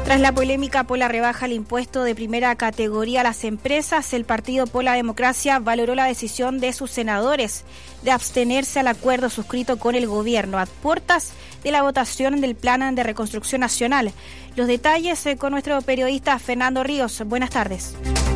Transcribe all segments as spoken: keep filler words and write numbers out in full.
Tras la polémica por la rebaja al impuesto de primera categoría a las empresas, el Partido por la Democracia valoró la decisión de sus senadores de abstenerse al acuerdo suscrito con el gobierno a puertas de la votación del Plan de Reconstrucción Nacional. Los detalles eh, con nuestro periodista Fernando Ríos. Buenas tardes.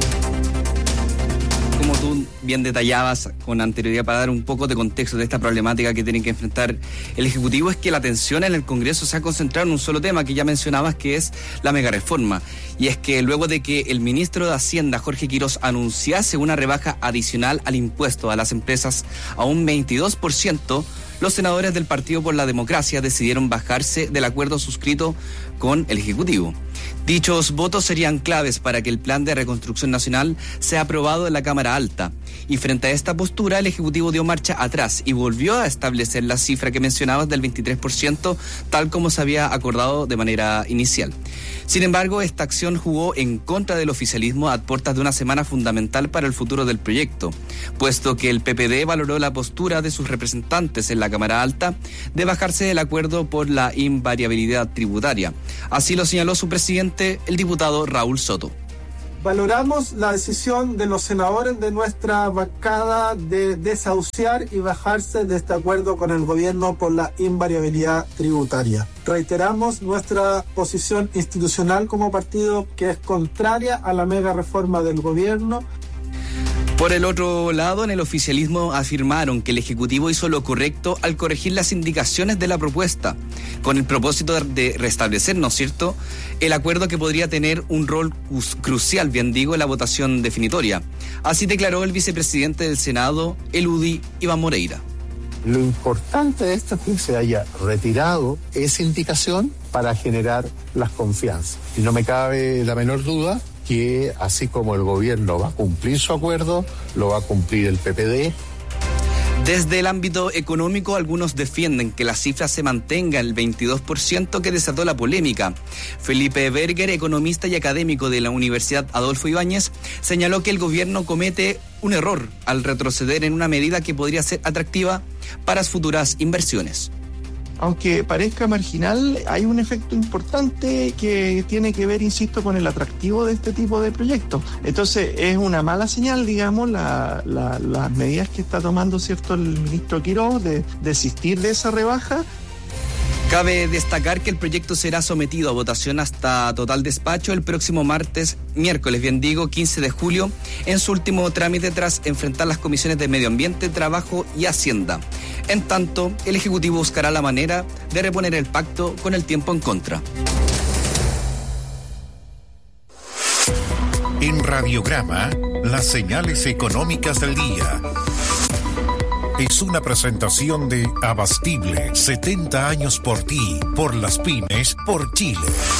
Como tú bien detallabas con anterioridad, para dar un poco de contexto de esta problemática que tiene que enfrentar el Ejecutivo, es que la atención en el Congreso se ha concentrado en un solo tema que ya mencionabas, que es la megareforma. Y es que luego de que el ministro de Hacienda, Jorge Quirós, anunciase una rebaja adicional al impuesto a las empresas a un veintidós por ciento, los senadores del Partido por la Democracia decidieron bajarse del acuerdo suscrito con el Ejecutivo. Dichos votos serían claves para que el Plan de Reconstrucción Nacional sea aprobado en la Cámara Alta. Y frente a esta postura, el Ejecutivo dio marcha atrás y volvió a establecer la cifra que mencionabas del veintitrés por ciento, tal como se había acordado de manera inicial. Sin embargo, esta acción jugó en contra del oficialismo a puertas de una semana fundamental para el futuro del proyecto, puesto que el P P D valoró la postura de sus representantes en la Cámara Alta de bajarse del acuerdo por la invariabilidad tributaria. Así lo señaló su presidente, el diputado Raúl Soto. Valoramos la decisión de los senadores de nuestra bancada de desahuciar y bajarse de este acuerdo con el gobierno por la invariabilidad tributaria. Reiteramos nuestra posición institucional como partido, que es contraria a la mega reforma del gobierno. Por el otro lado, en el oficialismo afirmaron que el Ejecutivo hizo lo correcto al corregir las indicaciones de la propuesta, con el propósito de restablecer, ¿no es cierto?, el acuerdo que podría tener un rol crucial, bien digo, en la votación definitoria. Así declaró el vicepresidente del Senado, el U D I, Iván Moreira. Lo importante de esto es que se haya retirado esa indicación para generar las confianzas. Y no me cabe la menor duda que así como el gobierno va a cumplir su acuerdo, lo va a cumplir el P P D. Desde el ámbito económico, algunos defienden que la cifra se mantenga en el veintidós por ciento que desató la polémica. Felipe Berger, economista y académico de la Universidad Adolfo Ibáñez, señaló que el gobierno comete un error al retroceder en una medida que podría ser atractiva para futuras inversiones. Aunque parezca marginal, hay un efecto importante que tiene que ver, insisto, con el atractivo de este tipo de proyectos. Entonces, es una mala señal, digamos, la, la, las medidas que está tomando, cierto, el ministro Quirós de desistir de esa rebaja. Cabe destacar que el proyecto será sometido a votación hasta total despacho el próximo martes, miércoles, bien digo, quince de julio, en su último trámite tras enfrentar las comisiones de Medio Ambiente, Trabajo y Hacienda. En tanto, el Ejecutivo buscará la manera de reponer el pacto con el tiempo en contra. En Radiograma, las señales económicas del día. Es una presentación de Abastible, setenta años por ti, por las pymes, por Chile.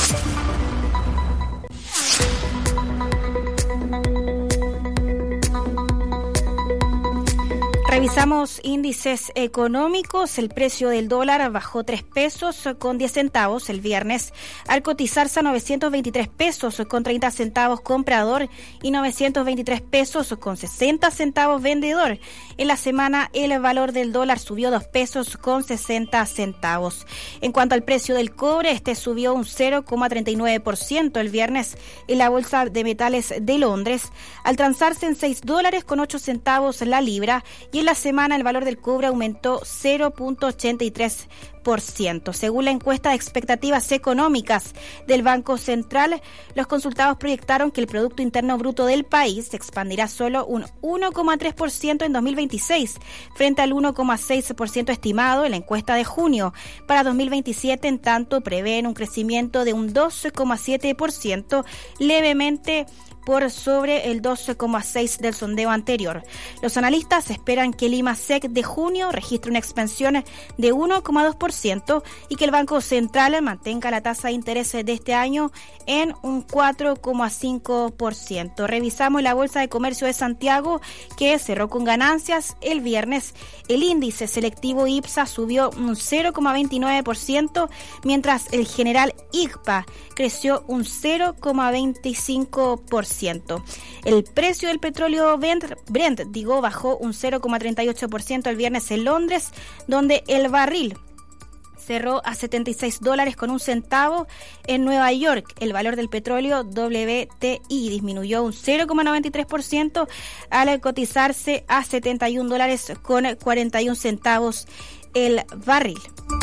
Revisamos índices económicos. El precio del dólar bajó tres pesos con diez centavos el viernes, al cotizarse a novecientos veintitrés pesos con treinta centavos comprador y novecientos veintitrés pesos con sesenta centavos vendedor. En la semana, el valor del dólar subió dos pesos con sesenta centavos. En cuanto al precio del cobre, este subió un cero coma treinta y nueve por ciento el viernes en la Bolsa de Metales de Londres, al transarse en seis dólares con ocho centavos la libra, y en la semana el valor del cobre aumentó cero coma ochenta y tres por ciento. Según la encuesta de expectativas económicas del Banco Central, los consultados proyectaron que el Producto Interno Bruto del país se expandirá solo un uno coma tres por ciento en dos mil veintiséis, frente al uno coma seis por ciento estimado en la encuesta de junio. Para dos mil veintisiete, en tanto, prevén un crecimiento de un doce coma siete por ciento, levemente por sobre el doce coma seis por ciento del sondeo anterior. Los analistas esperan que el IMASEC de junio registre una expansión de uno coma dos por ciento y que el Banco Central mantenga la tasa de interés de este año en un cuatro coma cinco por ciento. Revisamos la Bolsa de Comercio de Santiago, que cerró con ganancias el viernes. El índice selectivo IPSA subió un cero coma veintinueve por ciento, mientras el general I G P A creció un cero coma veinticinco por ciento. El precio del petróleo Brent, Brent digo, bajó un cero coma treinta y ocho por ciento el viernes en Londres, donde el barril cerró a setenta y seis dólares con un centavo. En Nueva York, el valor del petróleo W T I disminuyó un cero coma noventa y tres por ciento al cotizarse a setenta y un dólares con cuarenta y un centavos el barril.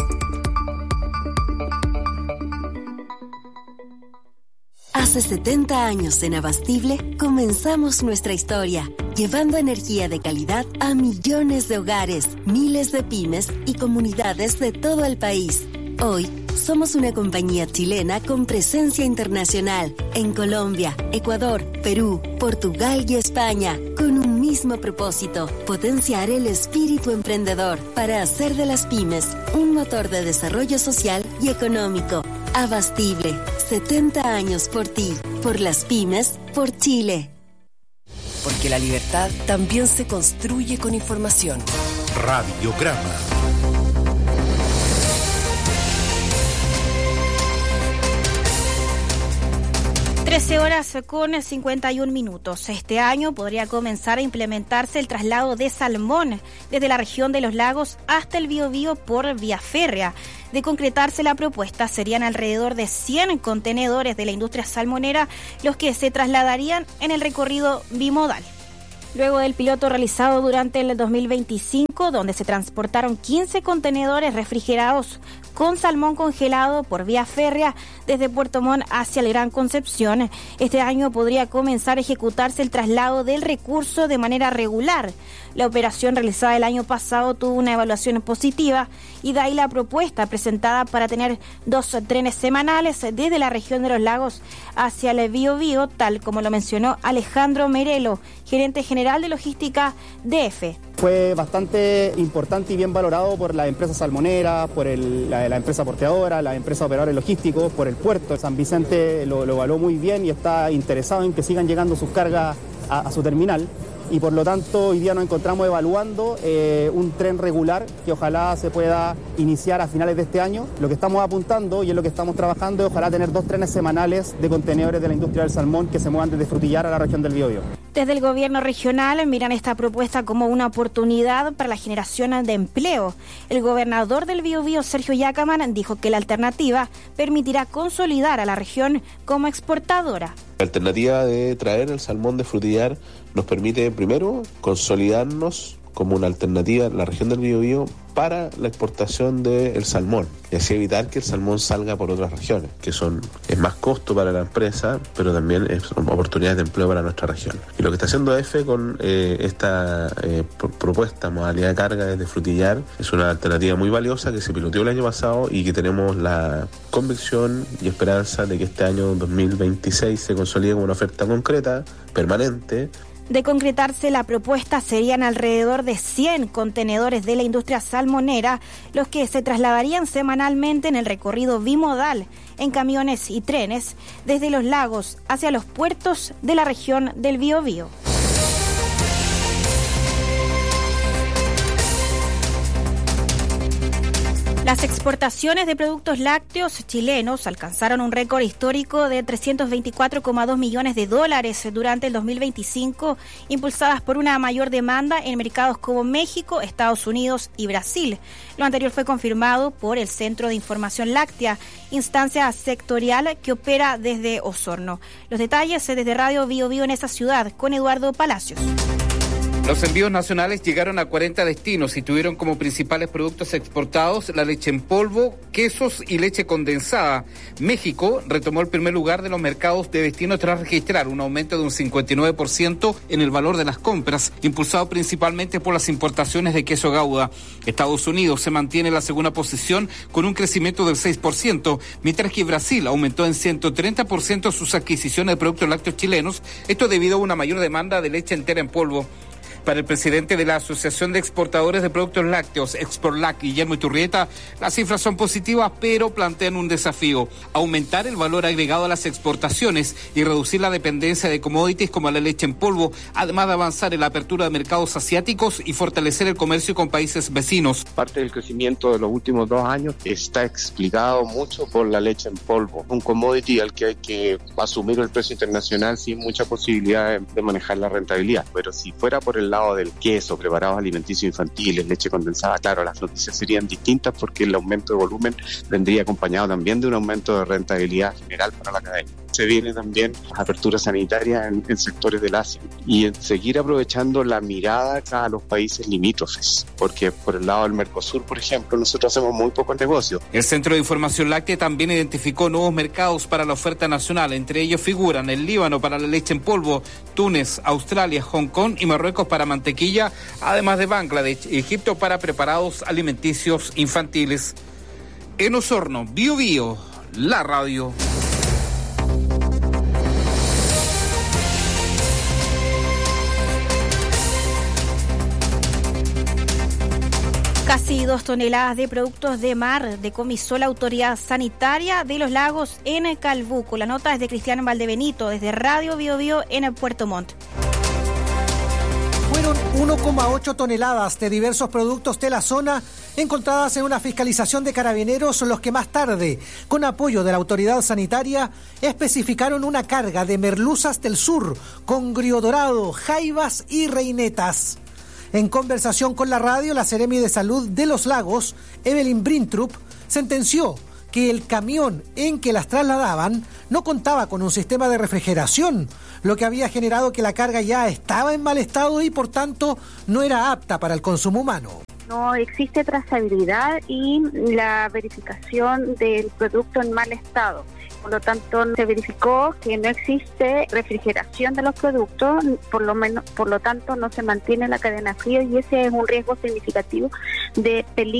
Hace setenta años en Abastible comenzamos nuestra historia, llevando energía de calidad a millones de hogares, miles de pymes y comunidades de todo el país. Hoy somos una compañía chilena con presencia internacional en Colombia, Ecuador, Perú, Portugal y España, con un mismo propósito: potenciar el espíritu emprendedor para hacer de las pymes un motor de desarrollo social y económico. Abastible, setenta años por ti, por las pymes, por Chile. Porque la libertad también se construye con información. Radiograma. trece horas con cincuenta y un minutos. Este año podría comenzar a implementarse el traslado de salmón desde la región de los lagos hasta el Biobío por vía férrea. De concretarse la propuesta, serían alrededor de cien contenedores de la industria salmonera los que se trasladarían en el recorrido bimodal. Luego del piloto realizado durante el dos mil veinticinco, donde se transportaron quince contenedores refrigerados con salmón congelado por vía férrea desde Puerto Montt hacia el Gran Concepción, este año podría comenzar a ejecutarse el traslado del recurso de manera regular. La operación realizada el año pasado tuvo una evaluación positiva y de ahí la propuesta presentada para tener dos trenes semanales desde la región de los lagos hacia el Biobío, tal como lo mencionó Alejandro Merelo, gerente general de logística D F. Fue bastante importante y bien valorado por la empresa salmonera, por el, la, la empresa porteadora, la empresa operadores logísticos, por el puerto. San Vicente lo, lo evaluó muy bien y está interesado en que sigan llegando sus cargas a, a su terminal. Y por lo tanto hoy día nos encontramos evaluando eh, un tren regular que ojalá se pueda iniciar a finales de este año. Lo que estamos apuntando y en lo que estamos trabajando es ojalá tener dos trenes semanales de contenedores de la industria del salmón que se muevan desde Frutillar a la región del Biobío. Desde el gobierno regional miran esta propuesta como una oportunidad para la generación de empleo. El gobernador del Biobío, Sergio Yacaman, dijo que la alternativa permitirá consolidar a la región como exportadora. La alternativa de traer el salmón de Frutillar nos permite, primero, consolidarnos como una alternativa en la región del Biobío para la exportación del salmón y así evitar que el salmón salga por otras regiones, que son es más costo para la empresa, pero también es oportunidades de empleo para nuestra región. Y lo que está haciendo A F con eh, esta eh, propuesta, modalidad de carga desde Frutillar, es una alternativa muy valiosa que se piloteó el año pasado y que tenemos la convicción y esperanza de que este año dos mil veintiséis se consolide como una oferta concreta, permanente. De concretarse la propuesta, serían alrededor de cien contenedores de la industria salmonera los que se trasladarían semanalmente en el recorrido bimodal en camiones y trenes desde los lagos hacia los puertos de la región del Biobío. Las exportaciones de productos lácteos chilenos alcanzaron un récord histórico de trescientos veinticuatro coma dos millones de dólares durante el dos mil veinticinco, impulsadas por una mayor demanda en mercados como México, Estados Unidos y Brasil. Lo anterior fue confirmado por el Centro de Información Láctea, instancia sectorial que opera desde Osorno. Los detalles desde Radio Biobío en esa ciudad, con Eduardo Palacios. Los envíos nacionales llegaron a cuarenta destinos y tuvieron como principales productos exportados la leche en polvo, quesos y leche condensada. México retomó el primer lugar de los mercados de destino tras registrar un aumento de un cincuenta y nueve por ciento en el valor de las compras, impulsado principalmente por las importaciones de queso Gouda. Estados Unidos se mantiene en la segunda posición con un crecimiento del seis por ciento, mientras que Brasil aumentó en ciento treinta por ciento sus adquisiciones de productos lácteos chilenos, esto debido a una mayor demanda de leche entera en polvo. Para el presidente de la Asociación de Exportadores de Productos Lácteos, Exporlac, Guillermo Iturrieta, las cifras son positivas, pero plantean un desafío: aumentar el valor agregado a las exportaciones y reducir la dependencia de commodities como la leche en polvo, además de avanzar en la apertura de mercados asiáticos y fortalecer el comercio con países vecinos. Parte del crecimiento de los últimos dos años está explicado mucho por la leche en polvo, un commodity al que hay que asumir el precio internacional sin mucha posibilidad de, de manejar la rentabilidad. Pero si fuera por el lado del queso, preparados alimenticios infantiles, leche condensada, claro, las noticias serían distintas porque el aumento de volumen vendría acompañado también de un aumento de rentabilidad general para la cadena. Se viene también las aperturas sanitarias en, en sectores del Asia y en seguir aprovechando la mirada a los países limítrofes, porque por el lado del Mercosur, por ejemplo, nosotros hacemos muy pocos negocios. El Centro de Información Láctea también identificó nuevos mercados para la oferta nacional, entre ellos figuran el Líbano para la leche en polvo, Túnez, Australia, Hong Kong y Marruecos para mantequilla, además de Bangladesh y Egipto para preparados alimenticios infantiles. En Osorno, Bio Bio, la radio. Casi dos toneladas de productos de mar decomisó la autoridad sanitaria de los lagos en Calbuco. La nota es de Cristiano Valdebenito, desde Radio Bio Bio en el Puerto Montt. Fueron uno coma ocho toneladas de diversos productos de la zona encontradas en una fiscalización de carabineros, los que más tarde, con apoyo de la autoridad sanitaria, especificaron una carga de merluzas del sur, congrio dorado, jaivas y reinetas. En conversación con la radio, la Seremi de Salud de Los Lagos, Evelyn Brintrup, sentenció que el camión en que las trasladaban no contaba con un sistema de refrigeración, lo que había generado que la carga ya estaba en mal estado y por tanto no era apta para el consumo humano. No existe trazabilidad y la verificación del producto en mal estado. Por lo tanto, se verificó que no existe refrigeración de los productos, por lo menos, por lo tanto, no se mantiene la cadena fría y ese es un riesgo significativo de peligro.